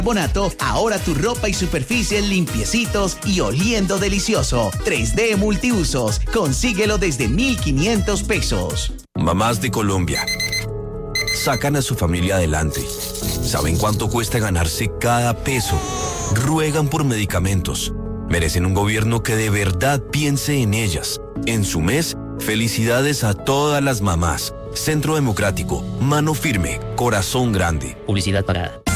Bonato, ahora tu ropa y superficie limpiecitos y oliendo delicioso. 3D Multiusos, consíguelo desde 1,500 pesos. Mamás de Colombia, sacan a su familia adelante. Saben cuánto cuesta ganarse cada peso. Ruegan por medicamentos. Merecen un gobierno que de verdad piense en ellas. En su mes, felicidades a todas las mamás. Centro Democrático, mano firme, corazón grande. Publicidad pagada.